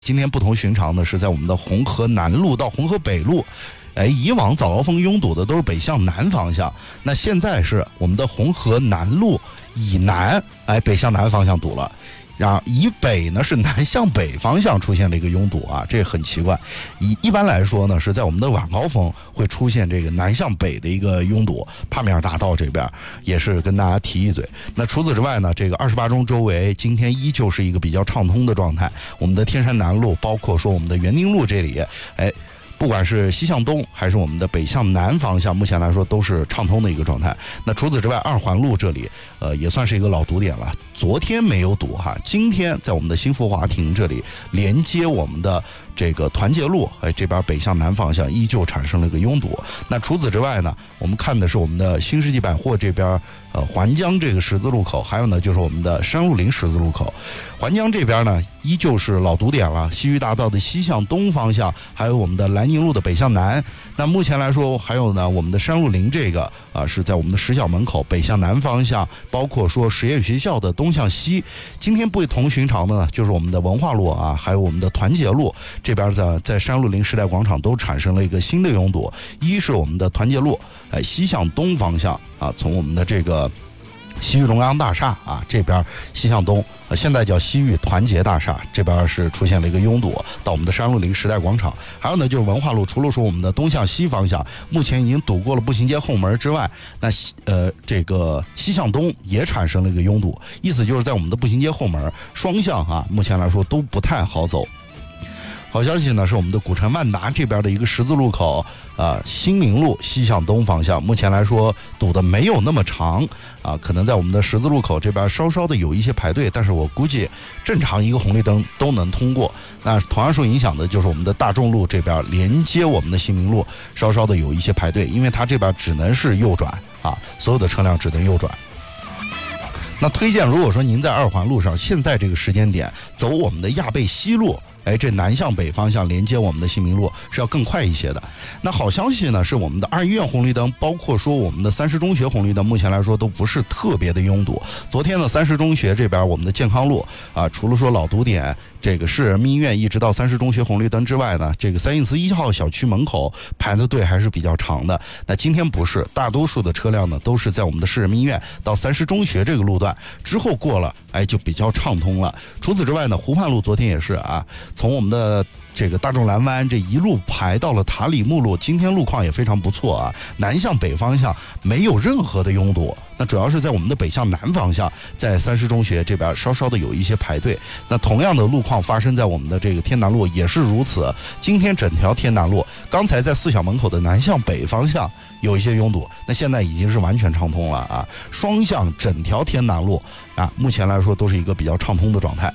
今天不同寻常的是，在我们的红河南路到红河北路，以往早高峰拥堵的都是北向南方向，那现在是我们的红河南路以南，北向南方向堵了。然后以北呢是南向北方向出现了一个拥堵啊，这很奇怪。一般来说呢，是在我们的晚高峰会出现这个南向北的一个拥堵。帕米尔大道这边也是跟大家提一嘴。那除此之外呢，这个28中周围今天依旧是一个比较畅通的状态。我们的天山南路，包括说我们的园丁路这里，不管是西向东还是我们的北向南方向，目前来说都是畅通的一个状态。那除此之外，2环路这里也算是一个老堵点了。昨天没有堵哈，今天在我们的新富华庭这里连接我们的这个团结路，这边北向南方向依旧产生了一个拥堵。那除此之外呢，我们看的是我们的新世纪百货这边环江这个十字路口，还有呢就是我们的山路林十字路口。环江这边呢依旧是老堵点了，西域大道的西向东方向，还有我们的兰宁路的北向南。那目前来说，还有呢我们的山路林这个是在我们的石小门口北向南方向，包括说实验学校的东向西。今天不同寻常的呢，就是我们的文化路还有我们的团结路这边在山路林时代广场都产生了一个新的拥堵。一是我们的团结路西向东方向从我们的这个西域中央大厦这边西向东，现在叫西域团结大厦，这边是出现了一个拥堵到我们的山路林时代广场。还有呢就是文化路，除了说我们的东向西方向目前已经堵过了步行街后门之外，那这个西向东也产生了一个拥堵，意思就是在我们的步行街后门双向目前来说都不太好走。好消息呢是我们的古城万达这边的一个十字路口新民路西向东方向，目前来说堵的没有那么长可能在我们的十字路口这边稍稍的有一些排队，但是我估计正常一个红绿灯都能通过。那同样受影响的就是我们的大众路这边连接我们的新民路稍稍的有一些排队，因为它这边只能是右转所有的车辆只能右转。那推荐如果说您在2环路上现在这个时间点走我们的亚贝西路，这南向北方向连接我们的新民路是要更快一些的。那好消息呢是我们的2医院红绿灯，包括说我们的30中学红绿灯目前来说都不是特别的拥堵。昨天呢30中学这边我们的健康路除了说老堵点这个市人民医院一直到30中学红绿灯之外呢，这个3义祠1号小区门口排的队还是比较长的。那今天不是，大多数的车辆呢都是在我们的市人民医院到30中学这个路段之后过了就比较畅通了。除此之外呢，湖畔路昨天也是从我们的这个大众蓝湾这一路排到了塔里木路，今天路况也非常不错南向北方向没有任何的拥堵。那主要是在我们的北向南方向，在30中学这边稍稍的有一些排队。那同样的路况发生在我们的这个天南路也是如此。今天整条天南路刚才在4小门口的南向北方向有一些拥堵，那现在已经是完全畅通了双向整条天南路目前来说都是一个比较畅通的状态。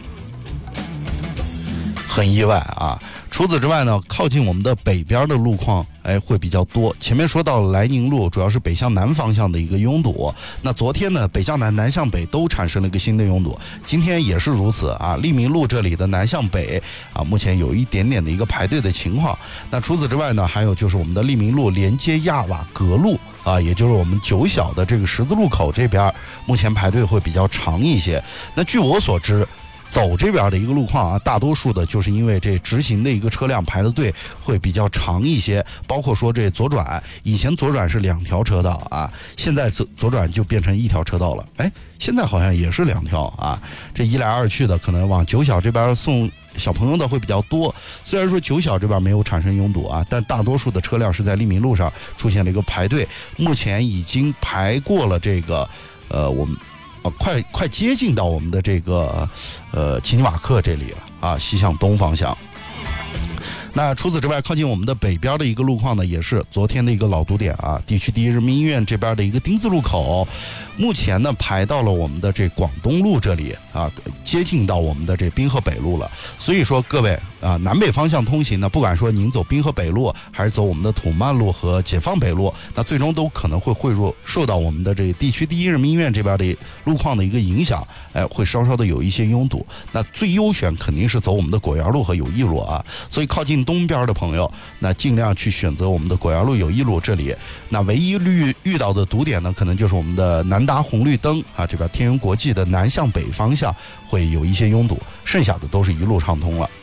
很意外除此之外呢，靠近我们的北边的路况会比较多。前面说到了莱宁路主要是北向南方向的一个拥堵，那昨天呢北向南南向北都产生了一个新的拥堵，今天也是如此利民路这里的南向北目前有一点点的一个排队的情况。那除此之外呢，还有就是我们的利民路连接亚瓦格路也就是我们9小的这个十字路口这边目前排队会比较长一些。那据我所知走这边的一个路况大多数的就是因为这直行的一个车辆排的队会比较长一些，包括说这左转，以前左转是2条车道现在左转就变成1条车道了，现在好像也是2条这一来二去的，可能往9小这边送小朋友的会比较多。虽然说9小这边没有产生拥堵但大多数的车辆是在利民路上出现了一个排队，目前已经排过了这个我们快接近到我们的这个齐尼瓦克这里了西向东方向。那除此之外，靠近我们的北边的一个路况呢，也是昨天的一个老堵点地区第一人民医院这边的一个丁字路口，目前呢排到了我们的这广东路这里接近到我们的这滨河北路了。所以说各位南北方向通行呢，不管说您走滨河北路还是走我们的土曼路和解放北路，那最终都可能会受到我们的这地区第一人民医院这边的路况的一个影响会稍稍的有一些拥堵。那最优选肯定是走我们的果园路和友谊路所以靠近东边的朋友那尽量去选择我们的果园路友谊路这里。那唯一遇到的堵点呢，可能就是我们的南达红绿灯这边天元国际的南向北方向会有一些拥堵，剩下的都是一路畅通了。